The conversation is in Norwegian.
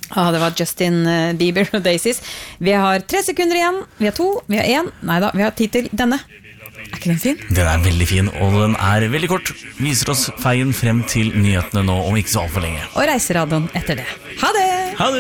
Det var Justin Bieber og Daisies. Vi har 3 sekunder igjen. Vi har 2, vi har 1. Neida, vi har tid til denne. Ikke den fin? Den veldig fin, og den veldig kort. Viser oss veien frem til nyhetene nå om ikke så alt for lenge. Og reiseradioen etter det. Ha det! Ha det!